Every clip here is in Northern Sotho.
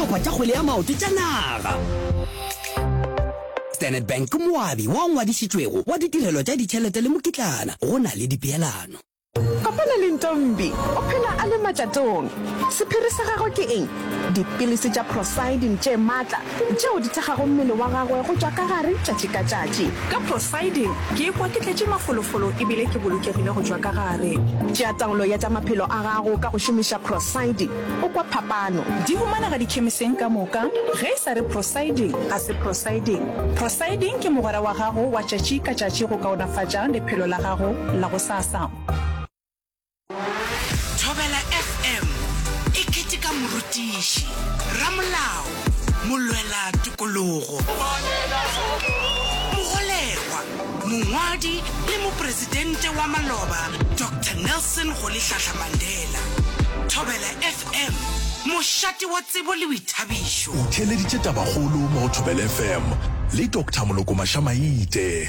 dihlopha tša kgwele ya maoto tša naga. Standard Bank moabi wa ngwadišitšwego wa ditirelo tša ditšhelete le mokitlana go na le dipeelano. Kopana le Ntombi o phela a le matšatong. Sephiri sa gagwe ke eng? Dipilisi tša Prosidin tše maatla tšeo di thekgago mmele wa gagwe go tšwa ka gare tšatši ka tšatši. Ka Prosidin ke ekwa ke tletše mafolofolo ebile ke bolokegile go tšwa ka gare. Tšea taolo ya tša maphelo a gago ka go šomiša Prosidin o kwa phapano. Di humanega dikhemiseng ka moka ge e sa re Prosidin a se Prosidin. Prosidin ke mogwera wa gago wa tšatši ka tšatši go kaonafatša lephelo la gago la go sasa. Thobela FM ikitika murutishi ramolao molwela tikologo mogolegwa mongwadi le mopresidente wa maloba Dr. Nelson Rolihlahla Mandela. Thobela FM mošate wa tsebo le boithabišo. O theleditše tabagolo mo Thobela FM le Dr. Moloko Mashamaite.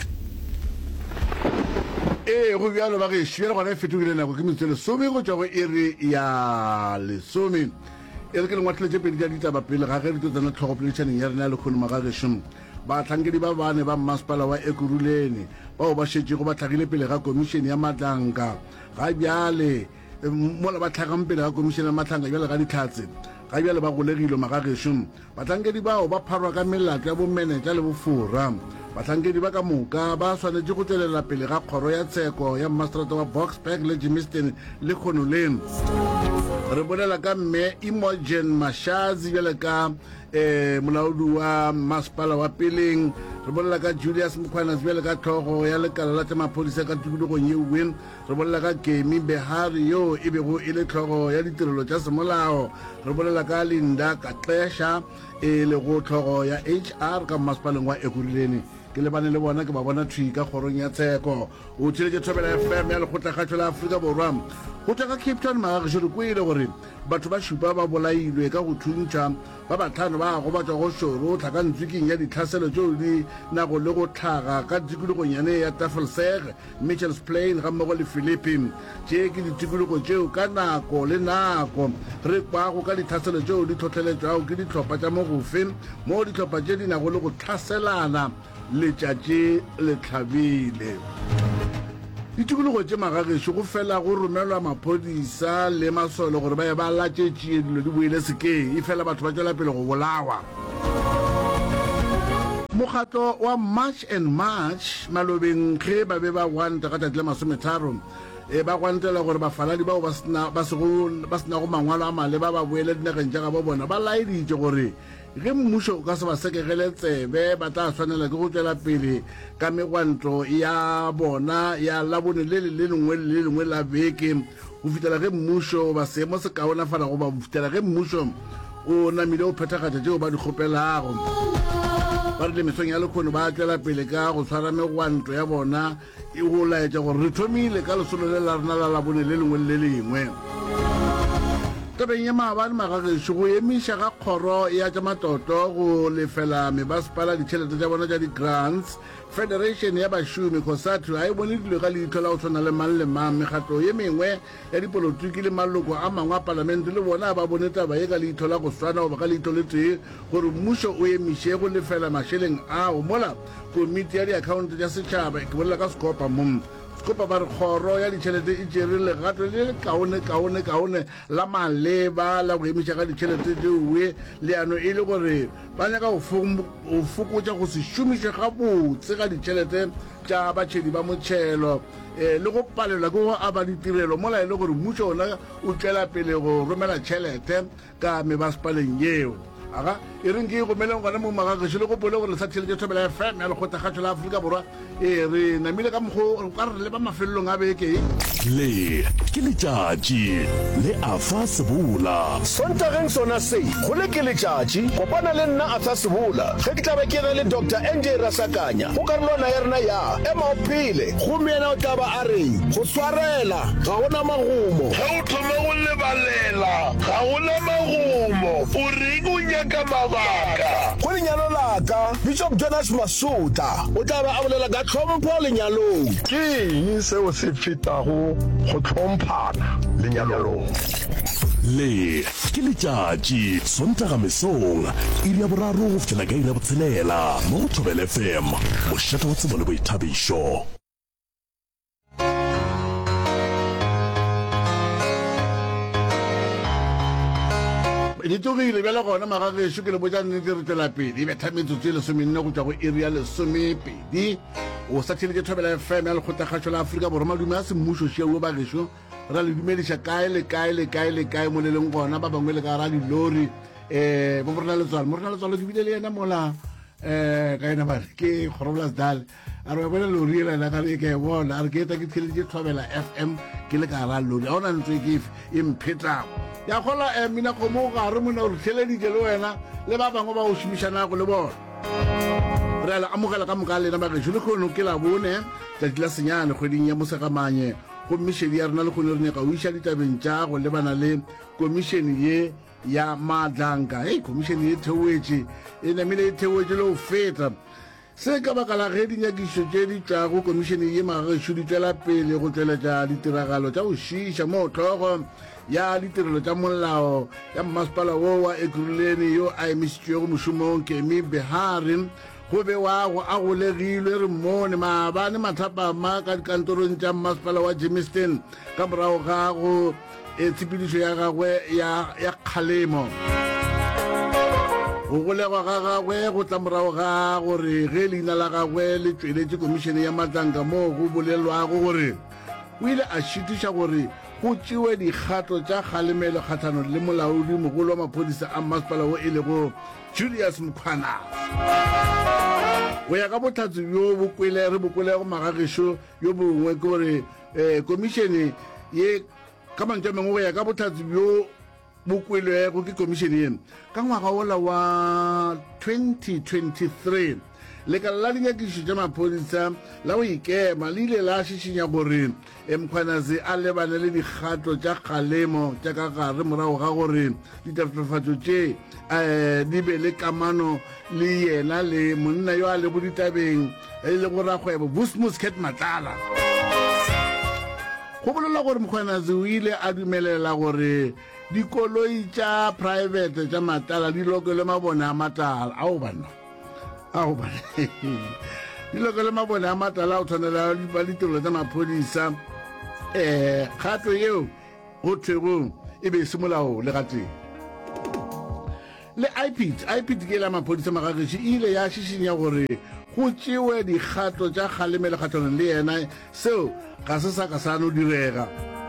Go bjalo ba gešo ya gona e fetogile nako ke metsele some go tšwa go ere ya lesome e re ke lengwatletše pedi tša ditaba pele ga ge dito tsena tlhogopoledišaneng ya rena ya lekgonoma ga gešo bahlankedi ba bane ba mmasepala wa Ekurhuleni bao ba šetšego ba tlhagile pele ga komišene ya matlanka ga bjale mola ba tlhagang pele ga komišene ya matlanka bjale ga ditlhatse ga bjale ba golegile maga gešo bahlankedi bao ba pharwa ka melato ya bomenetša le bofora bahlankedi ba ka moka ba swanetše go tšwelela pele ga kgoro ya tsheko ya mmaseterata wa Boksburg le Germiston le Ekurhuleni. Re bolela ka mme Imogen Mashazi bjale ka molaodi wa masepala wa Peleng. Re bolela ka Julius Mkhwana bjale ka tlhogo ya lekala la tša maphodisa ka tikologong yeuwe. Re bolela ka Kemi Behari yo e bego e le tlhogo ya ditirelo tša semolao. Re bolela ka Linda Katlesha e le go tlhogo ya HR ka masepaleng wa Ekurhuleni. Ke lebane le bona ke ba bona thwi ka kgorong ya tsheko o tšhelete Thobela FM ya lekgotlagatšo la Afrika Borwa go tla ka Cape Town magagišo re kwele gore batho ba šupa ba bolailwe ka go thuntšha ba batlhano ba go batšwa go šoro tlhaka ntswiking ya ditlhaselo tšeo di nago le go tlhaga ka tikologong yane ya Tafelberg, Mitchells Plain ga mmogo le Philippine tše ke ditikologo tšeo ka nako le nako re kwago ka ditlhaselo tšeo di tlhotlheletšwago ke ditlhopha tša mogofe mo ditlhopha tše di nago le go tlhaselana letšatši le tlhabile. Ditikologo tše magagešo go fela go romelwa maphodisa le masole gore ba ye ba latšetšie dilo di boele sekeng e fela batho ba tšwela pele go bolawa. Mokgatlo wa March and March malobeng ge ba be ba gwanta ka tšatši la 30 ba gwantela gore bafaladi bao ba sena go mangwalo a maleba ba boele dinageng tša gabo bona ba laeditše gore ge mmušo o ka se ba sekegele tsebe ba tla tshwanela ke go tšwela pele ka megwanto ya bona ya labone le lengwe la beke go fitela ge mmušo ba seemo se kaonafala go ba fitela ge mmušo o namile o phethagatša tšeo ba di kgopelago ba re le mesong ya lekgono ba tšwela pele ka go tshwara megwanto ya bona e go laetša gore re thomile ka lesolo le la rena la labone le lengwe tabeng ya maabane magagešo go emiša ga kgoro ya tša matoto go lefela mebasepala ditšhelete tša bona tša di-grants. Federation ya bašomi COSATU a e bone dilo ka leitho la go tshwana le mang le mang mekgatlo ye mengwe ya dipolotiki le maloko a mangwe a palamente le bona ba bone taba ye ka leitho la go swana goba ka leitho le tee gore mmušo o emiše go lefela mašeleng ao mola komiti ya diakhaonto tša setšhaba ke bolela ka Sekopa mo Sekopa ba re kgoro ya ditšhelete e tšere legato le kaone la maleba la go emiša ga ditšhelete tšeoe leano e le gore ba nyaka go fokotša go se šomiše gabotse ga ditšhelete tša batšhedi ba motšhelo le go palelwa ke go aba ditirelo mola e le gore mmušo ona o tšwela pele go romela tšhelete ka mebasepaleng yeo aga e reng ke e gomeleng gona mo magagešo le gopole gore le sa tšhelete Thobela FM ya lekgotlagatšo la Afrika Borwa re namile ka mokgwa ka re le ba mafelelong a beke le ke letšatši le Afa Sebola sontageng sona se go le ke letšatši kopana le nna Afa Sebola ge ke tla ba ke le Dr. NJ Rasakanya go karolwana ya rena ya ema o phele gomiena o tla ba a reng go swarela ga gona magumo ge o thoma go lebalela ga gona magumo o reng o nyaka mabaka go lenyalo laka Bishop Jonas Masuta o tla ba a bolela ka tlhompho lenyalong ke eng seo se fetago go tlhomphana lenyalong le ke letšatši sontaga mesong iri ya boraro go fihlela ka iri ya botshelela mo go Thobela FM mošate wa tsebo le boithabišo. di togile bjala gona magagešo ke le botša nnete re tšwela pedi betha metsotso e lesomenne go tšwa go iri ya lesomepedi o sa theletše Thobela FM ya lekgotlagatšo la Aforika Borwa madume a semmušo šeo bagešo ra le dumediša kae le kae mo le leng gona ba bangwe le ka ra dilori bo morena letswalo ke bile le yena mola ka ena bane ke Kgorobolas Dale a re bona lori ela la ka re ke bona a re ke eta ke theletše Thobela FM ke le ka ra lori a ona ntse ke e mphetago ya gola mina komo ga re mona re theleditše le wena le ba bangwe ba go šomišanago le bona re ala amogela ka moka lena bagešo le kgono ke la bone tšatši la senyane kgweding ya mosegamanye go mešedi ya rena le kgone re nyaka o iša ditabeng tša go lebana le komišene ye ya Madlanka komišene ye theoetše e namile e theoetše le go feta se ka baka la ge dinyakišo tše di tšwago komišene ye magešo di tšwela pele go tšweletša ditiragalo tša go šiša mo tlhogo ya ditirelo tša molao ya mmasepala wo wa Ekurhuleni yo a emišitšwego mošomong Kemi Behari go bewago a golegilwe re mmone maabane mathapama ka dikantorong tša mmasepala wa Germiston ka morago ga go tshepedišo ya gagwe ya kgalemo go golegwa ga gagwe go tla morago ga gore ge leina la gagwe le tšweletše komišene ya Madlanka moo go bolelwago gore o ile a šitiša gore go tšewe dikgato tša kgalemelo kgatlhanong le molaodi mogolo wa maphodisa a mmasepala wo e lego Julius Mkhwana go ya ka botlhatsi bjo re bokwele go magagešo yo bongwe ke gore komišene ye ka mantšu a mangwe go ya ka botlhatsi bjo bokwelego ke komišene ye ka ngwaga ola wa 2023 lekala la dinyakišo tša maphodisa la go ikema le ile la šišinya gore Mkhwanazi a lebane le dikgato tša kgalemo tša ka gare morago ga gore ditafatšo tše di be le kamano le yena le monna yo a lego ditabeng e le go rakgwebo Busmus Matlala go bolela gore Mkhwanazi o ile a dumelela gore dikoloi tša private tša Matlala di lokele mabone a matala di lokele mabone a matala o tshwanela ba ditirelo tša maphodisa kgato yeo go thwego e be se molao le gateng le IPID ke la maphodisa magagešo ile ya šišinya gore go tšewe dikgato tša kgalemelo kgatlhanong le yena seo ga se sa ka sa no direga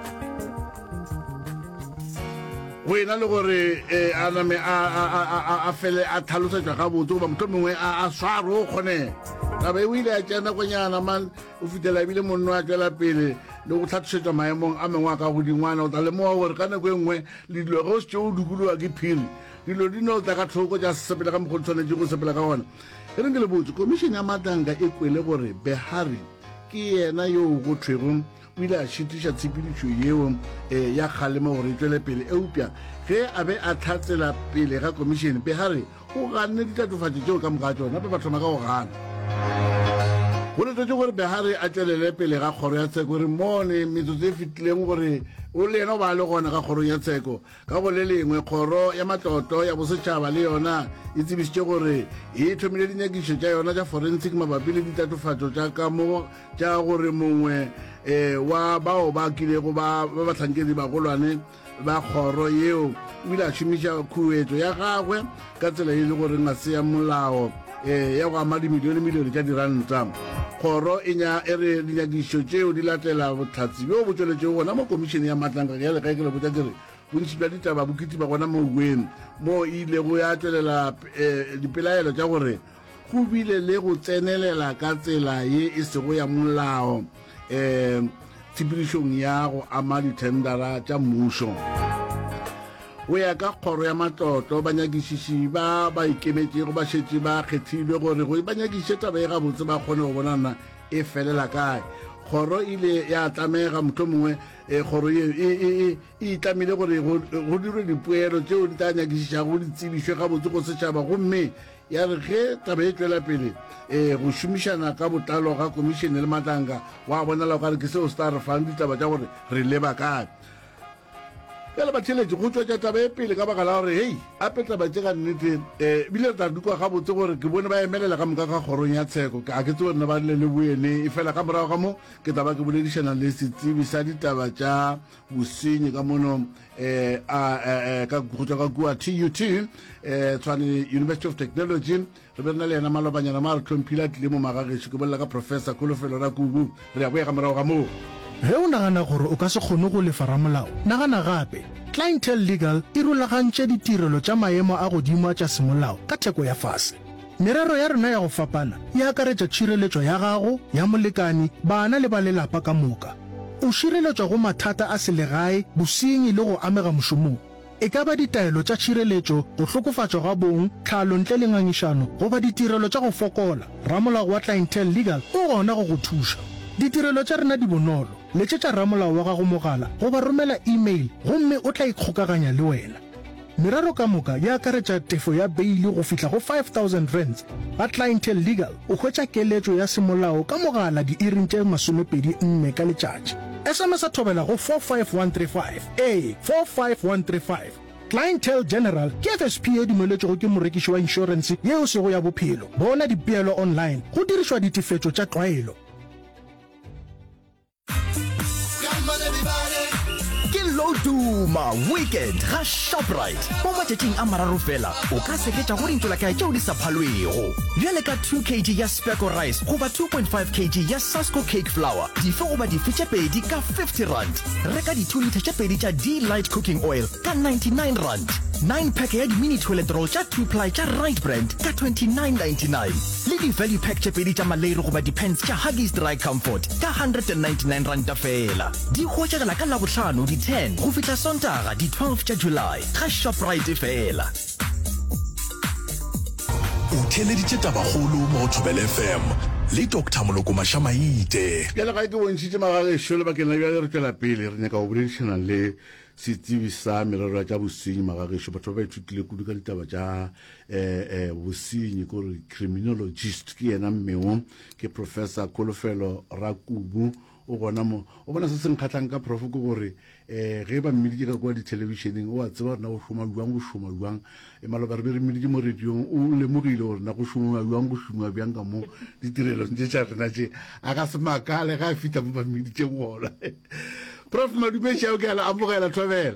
go ena le gore a name a fele a tlhalosetšwa ga botse goba motho mongwe a sware o kgone tabe o ile a tsena konyana man o fitela ebile monno a tswela pele le go tlhathosetšwa maemong a mengwe a ka godingwana o tla lemoga gore ka nako e nngwe le dilo ge o setse o dukologa ke phiri dilo di no tla ka tlhoko tša sepela ka mokgwa tshwanetse go sepela ka gona e reng ke le botse komišene ya Madlanka e kwele gore Behari ke yena yo go thwego o ile a šitiša tshepedišo yeo ya kgalemo gore e tswele pele eupša ge a be a tlhatsela pele ga komišene Behari o ganne ditatofatšo tšeo ka moka tšona ba thoma ka go gana go letšwe gore Behari a tswelele pele ga kgoro ya tsheko re mone metsotso e fetileng gore o le yena o ba le gona ka kgorong ya tsheko ka go le lengwe kgoro ya matlotlo ya bosetšhaba le yona e tsebišitše gore e thomile dinyakišo tša yona tša forensic mabapi le ditatofatšo tša ka mo tša gore mongwe wa bao ba kilego ba bahlankedi bagolwane ba kgoro yeo o ile a šomiša khuetšo ya gagwe ka tsela e le gore ga se ya molao ya go ama dimilione tša diranta kgoro e re dinyakišo tšeo di latela botlhatsi bjo bo tšweletšego gona mo komišene ya Madlanka ya legae ke le botša kere bontši bja ditaba bo kitiba gona mo wen mo ile go ya tšwelela dipelaelo tša gore go bile le go tsenelela ka tsela ye e sego ya molao tshepedišong ya go ama dithendara tša mmušo go ya ka kgoro ya matlotlo banyakišiši ba ikemetšego ba šetše ba kgethilwe gore go ba nyakiše taba e gabotse ba kgone go bonana e felela kae kgoro ile ya tlamega motho mongwe kgoro e itlamile gore go dirwe dipoelo tšeo di tla nyakišišago di tsebišwe gabotse go setšhaba gomme ya re ge taba e tswela pele go šomišana ka botlalo ga komišene le Madlanka wa bonala o ka re ke seo se tla re fang ditaba tša gore re leba kae ya le batheletše go tswa tša taba e pele ka baka la gore hei ape taba tše ka nnete bile ta dukwa gabotse gore ke bone ba emelela ka moka ka kgorong ya tsheko a ke tse gore ba le boene e fela ka morago ga mo ke taba ke boledišana le setsebi sa ditaba tša bosenyi ka mono ka go tswa ka kua TUT tshwane University of Technology re be na le yena malobanyana ma re tlhomphile a tlile mo magagešo ke bolela ka Professor Kolofelo Rakubu re ya boya ka morago ga moo. Ge o nagana gore o ka se kgone go lefa ramolao nagana gape Clientele Legal e rulagantše ditirelo tša maemo a godimo a tša semolao ka theko ya fase. Merero ya rena ya go fapana e akaretša tšhireletšo ya gago ya molekani bana le ba lelapa ka moka. O šireletšwa go mathata a selegae bosenyi le go amega mošomong. E ka ba ditaelo tša tšhireletšo go hlokofatšwa ga bong tlhalo ntle le ngangišano goba ditirelo tša go fokola. Ramolao wa Clientele Legal o gona go go thuša. Ditirelo tša rena di bonolo letšetša ramolao wa gago mogala goba romela email gomme o tla ikgokaganya le wena. Merero ka moka ya akaretša tefo ya beili go fihla go 5,000 rands. Ba Clientele Legal o hwetša keletšo ya semolao ka mogala diiring tše 24 ka letšatši. SMS a thobela go 45135 45135. Clientele General ke FSP e dumeletšego ke morekiši wa insurance yeo sego ya bophelo. Bona dipeelo online go dirišwa ditefetšo tša tlwaelo. Ke Loduma weekend ga Shoprite mo matšatšing a mararo fela o ka seketša go dintšola kae tšeo di sa phalwego bjale ka 2 kg ya Speco rice goba 2.5 kg ya Sasco cake flour dife goba dife tše pedi ka 50 rand reka di-2 liter tše pedi tša D-Light cooking oil ka 99 rand 9 pack ya di-mini toilet roll tša 2 ply tša Right Brand ka 29.99 le di-value pack tše pedi tša Malero goba di-pants tša Huggies Dry Comfort ka 199 rand fela di hwetšagela ka labohlano di 10 go fihla Sontaga di 12 tša July ga Shoprite fela. o theleditše tabagolo mo go Thobela FM le Dr. Moloko Mashamaite ke le ga ke bontšitše magagešo le bakeng la bjale re tswela pele re nyaka go boledišana le setsebi sa merero tša bosenyi magagešo batho ba ithutile kudu ka ditaba tša bosenyi kore criminologist ke yena mmeo ke Professor Kolofelo Rakubu o gona mo o bona se senkgatlhang ka prof ke gore ge ba mmeditše ka kwa ditelebišeneng o a tseba gore na go šoma jwang e maloba re be re mmeditše mo radiong o lemogile gore na go šoma bjang ka mo ditirelong tše tša rena tše a ka se makale ga a fita mo ba mmeditše gona prof madumešao ke ala amogela Thobela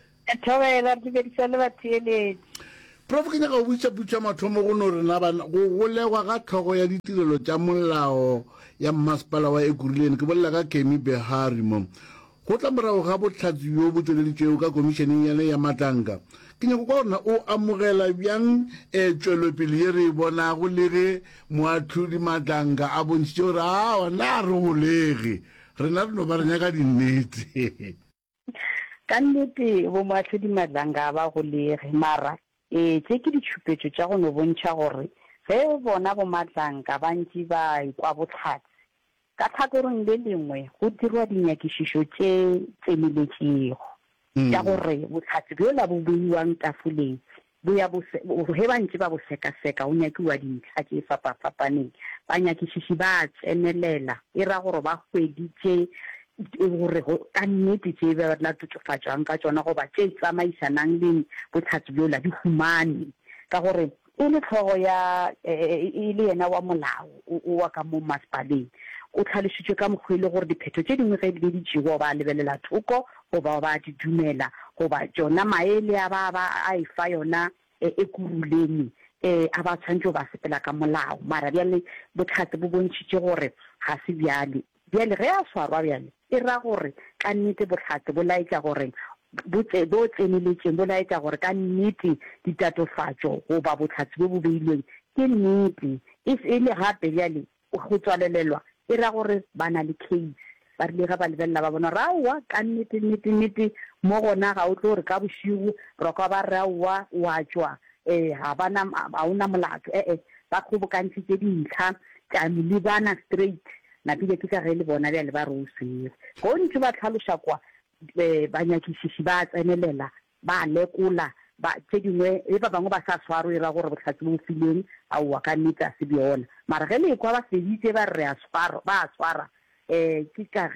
re bedisa le batheeletši prof ke nyaka go butša mathomo go no rena bana go golegwa ga tlhogo ya ditirelo tša molao ya mmasepala wa Ekurhuleni ke bolela ka Kemi Behari mo go tla morago ga botlhatsi yo bo tsweleditšego ka komisheneng ya Matanga ke nyako ka gorena o amogela bjang tšwelopele ye re bonago le ge moahlodi Matanga a bontšitše gore awa na re golege rena re no ba re nyaka dinnete ka nnete bo moahlodi Matanga ba golege mara tše ke ditšhupetšo tša go no bontšha gore ge bona bo Matanga bantši ba ikwa botlhatsi ka tlhakorong le lengwe go dirwa dinyakišišo tše tseneletšego tša gore botlhatsi bjola bo beiwang tafoleng ge bantši ba bo sekaseka go nyakiwa dintlha tše fapafapaneng banyakišiši ba tsenelela e ra gore ba hweditše gore ka nnete tše ba la tutsofatšwang ka tšona goba tše tsamaisanang le botlhatsi bjola di humane ka gore e le tlhogo ya e le yena wa molao o wa ka mo masepaleng o tlhalošitšwe ka mokgwa le gore dipheto tše dingwe ge di ditšego ba lebelela thoko goba ba di dumela goba tšona maele a ba a efa yona Ekurhuleni a ba tshwantšwe ba sepela ka molao mara bjale botlhatsi bo bontšhitše gore ga se bjale ge a swarwa bjale e ra gore ka nnete botlhatsi bo laetša gore bo tseneletšeng bo laetša gore ka nnete ditatofatšo goba botlhatsi bo bo beilweng ke nnete e le gape bjale go tswalelelwa e ra gore ba na le case ba rile ga ba lebelela ba bona raowa ka nnete mo gona ga o tlo gore ka bošigo ra kwa ba raowa wa tšwa ga ona molato ba kgobokantšhitše dintlha tšamile bana straight napile ke ka ge le bona bjale ba re o swere go ntse ba tlhaloša kwa banyakišiši ba tsenelela ba lekola tše dingwe e ba bangwe ba sa swaro e ra gore botlhatsi bo fileng aowa ka nnete a se bjona mara ge le kwa ba feditše ba re ba swara ke ka ge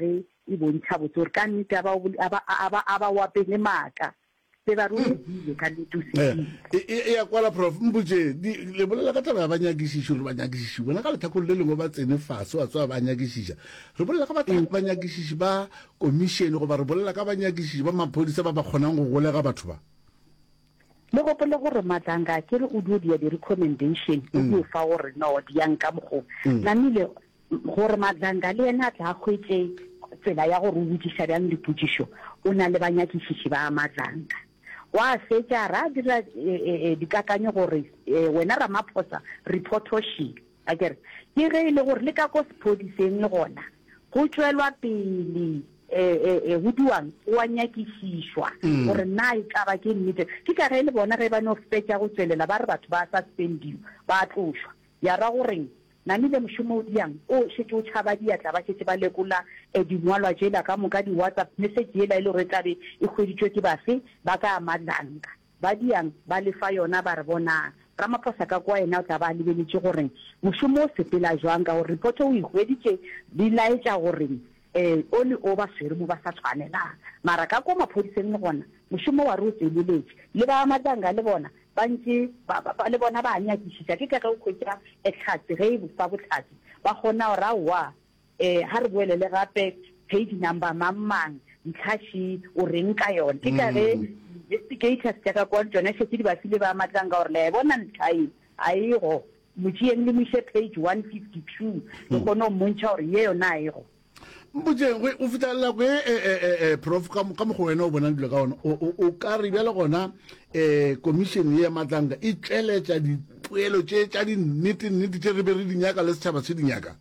e bontšha botse gore ka nnete a ba wapele maaka se ba rodile ka nnete e ya kwala prof mbutse le bolela ka taba ya banyakišiši gore banyakišiši bona ka lethakolo le lengwe ba tsene fase wa tswa banyakišiša re bolela ka banyakišiši ba komišene goba re bolela ka banyakišiši ba maphodisa ba ba kgonang go golega batho ba le gopole gore Matlanga ke re o dio dia di-recommendation o dio fa gore no di yang ka mogo namile gore Matlanga le ena tla khwetse tsela ya gore o botšiša bjang dipotšišo o na le banyakišiši ba Matlanga wa fetša ra dira dikakanyo gore wena Ramaphosa reportoshi akere ke ge ile gore le ka ko sephodiseng le gona go tswelwa pele go diwang wa nyakišišwa gore na e ka ba ke nnete ke ka ge le bona ge ba no fetša go tswelela ba re batho ba suspendiwa ba tlošwa ya ra goreng namile mošomo o diang o šetse o tšhaba diatla ba šetse ba lekola dingwalwa jela ka moka di-WhatsApp message ela e le gore tlabe e hweditšwe ke bafe ba ka Matlanga ba diang ba lefa yona ba re bonang Ramaphosa ka kwa ena o tla ba lebeletše gore mošomo o sepela jwang ka gore report o e hweditše di laetša gore oli o ba swere mo ba sa tshwanelang mara ka kwa maphodiseng le gona mošomo wa re o tsweleletše le ba Matlanga le bona bantse le bona ba nyakišiša ke ka go khwetša tlhatse ge e bofa botlhatse ba kgona gore aowa ha re boelele gape page number mang ntlhaši o reng ka yone ke ka ge investigators tša ka kwa tsone šetse di ba file ba Matlanga gore le bona ntlhae a ego motšieng le moše page 152 le kgone go mmontšha gore ye yona a ego mbujeng o fitalela go prof ka mo go wena o bonang dilo ka ona o ka re bjale gona commission ya Matlanga e tšweletša dipoelo tša dinnete tše re be re dinyaka le setšhaba se dinyaka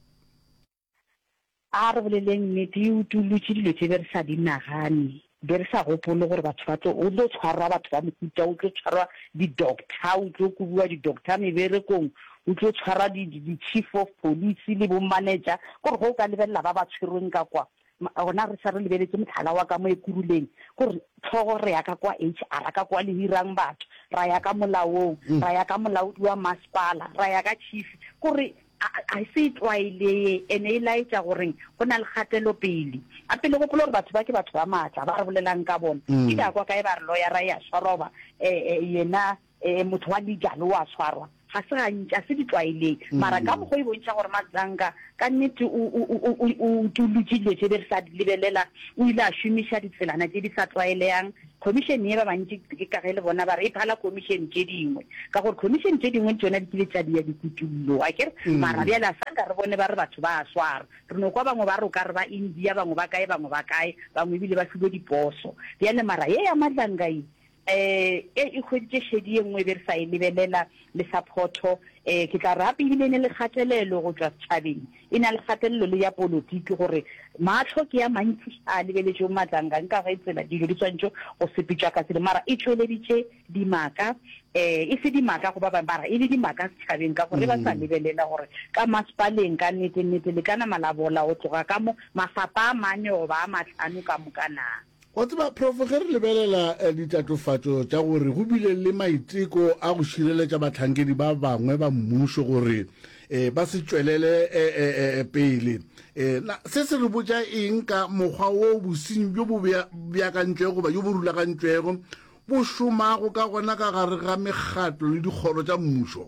a re boleleng nnete e utolotše dilo tše be re sa di nagane be re sa gopole gore batho ba o tlo tshwarwa batho ba mokuta o tlo tshwarwa di-doctor o tlo kobiwa di-doctor meberekong o tlo tshwara di-chief of police le bomanager gore go o ka lebelela ba ba tshwerweng ka kwa gona re sa re lebeletse motlhala wa ka mo e kuruleng gore tlhogo re ya ka kwa HR ka kwa le hirang batho ra ya ka molaong ra ya ka molaodi wa masepala ra ya ka chief gore a se tlwaile ene e laetša gore go na le kgatelo pele a pele go polo gore batho ba ke batho ba maatla ba re bolelang ka bona ke ka kwa kae ba re lawyer ya tshwarwa yena motho wa legal wa tshwarwa ga se gantši a se di tlwaileng mara ka mogo e bontšha gore Matlanga ka nnete o tulutše dilo tše be re sa di lebelela o ile a šomiša ditselana tše di sa tlwaelegang commission ye ba bantši ke ka ge le bona ba re e phala commission tše dingwe ka gore commission tše dingwe tsona di kile tša dia dikutullo a kere mara bjale a sanka re bone ba re batho ba a swara re no kwa bangwe ba re o ka re ba India bangwe ba kae bangwe ebile ba filwe diposo bjale mara ye ya Matlanga e hweditše šedi ye nngwe be re sa e lebelela le supporto ke tla re gape ebile e ne le kgatelelo go tswa setšhabeng e na le kgatelelo le ya polotiki gore matlho ke ya mantsi a lebeletše Matlanga nka ge tsela dilo di tshwantšwe go sepetšwa ka tsela mara e tšweleditše dimaka e se dimaka go ba bangwe bara e le dimaka setšhabeng ka gore ba sa lebelela gore ka masepaleng ka nnete le kana malabola go tloga ka mo mafapa a mane goba a matlhano ka mokanang wa tseba prof ge re lebelela ditatofatso tša gore go bile le maiteko a go šireletša batlhankedi ba bangwe ba mmušo gore ba se tšwelele pele se se re botša eng ka mokgwa wo bosenyi bjo bo beakantšwego goba jo bo rulagantšwego bo šomago ka gona ka gare ga mekgatlo le dikgoro tša mmušo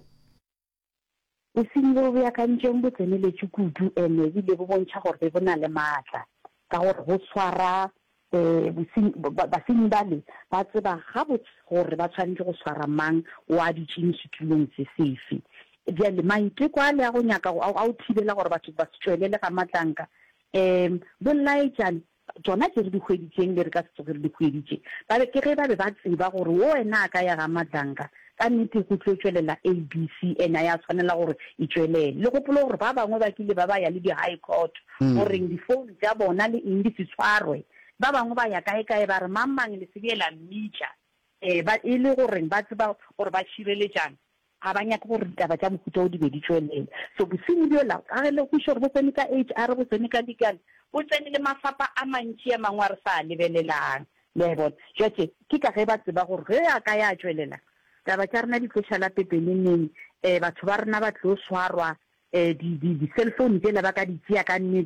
bosenyi bo bo beakantšweng bo tseneletše kudu ene ebile bo bontšha gore bo na le maatla ka gore go tshwara basenyi bale ba tseba gabotse gore ba tshwanetse go tshwara mang wa ditšeng setulong se sefe bjale maiteko a le a go nyaka a o thibela gore batho ba se tswelele ga Matlanga bolaetša tsona tse re di hweditšeng le re ka setso re di hweditše ke ge ba be ba tseba gore wo wena a ka ya ga Matlanga ka nnete go tlo tswelela ABC ena ya tshwanela gore e tswelele le gopolo gore ba bangwe ba kile ba ba ya le di-high court goreng difounu tša bona le eng di se tshwarwe ba bangwe ba ya kae ba re mang le sebeela mmitša e le goreng ba tseba gore ba šireletšana ga ba nyaka gore ditaba tša mohuta o di be di tswelele so bosenyi bjola ka ge le go šore bo tsene ka HR bo tsene ka legal bo tsene le mafapa a mantši a mangwe a re sa lebelelang le bona jwetse ke ka ge ba tseba gore ge a ka ya tswelela taba tša rena di tlo šala pepeneneng batho ba rena ba tlo swarwa di-cellphone tsela ba ka di tšea ka nnete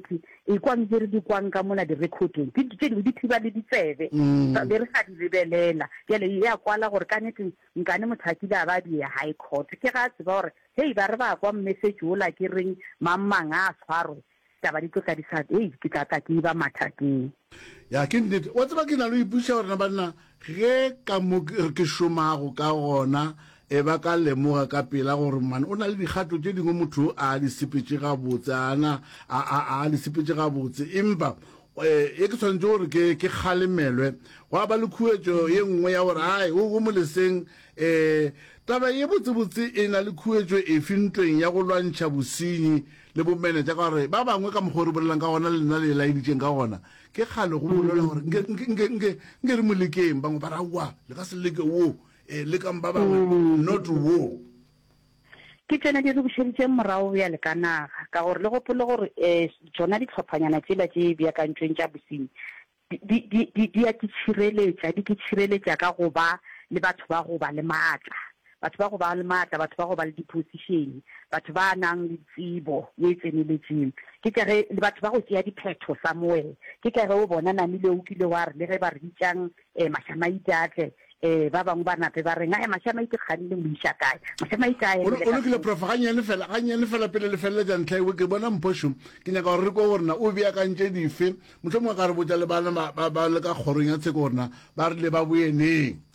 e kwang je re di kwang ka mona di-recording di dingwe di thiba le ditsebe be re sa di lebelela jale ya kwala gore ka nnete nkane motho a kile a ba di high court ke ga tseba gore hei ba re ba kwa message ola ke reng mamang a tshwarwe taba di tloka di sa ke tla ke ba mathateng ya ke nnete wa tseba ke na le ipuša gore na banna ge ka mo ke šomago ka gona e ba ka lemoga ka pela gore man o na le dikgato tše dingwe motho a di sepetse gabotse a di sepetse gabotse empa e ke tshwanetse gore ke kgalemelwe go ba le khuetso ye nngwe ya gore ai o moleseng taba ye botsebotse e na le khuetso e fintweng ya go lwantšha bosenyi le bomenetša ka gore ba bangwe ka mokgwa re bolelang ka gona le lena le laeditseng ka gona ke kgale go bolela gore nke re molekeng bangwe ba rawa le ka se leke wo le kang ba bangwe not wo ke tsena di re bušeditšeng morago ya le ka naga ka gore le gopole gore tsona ditlhophanyana tsela tše beakantsweng tša bosenyi di a ke tšhireletša ka go ba le batho ba go ba le maatla batho ba go ba le maatla batho ba go ba le di-position batho ba nang le tsebo ye tseneletseng ke kare le batho ba go tšea diphetho somewhere ke kare o bona namile o kile wa re le ge ba re ditšang mašamaite atle ba bangwe ba nape ba reng mašamaite kganile mo iša kae mašamaite a o lokile prof gannyane fela pele le feleletša ntlha ewe ke bona mphošo ke nyaka gore re kwa gorena o beakantše dife motlho mongwe ka re botša le bana ba le ka kgorong ya tsheko gorena ba rile ba boeneng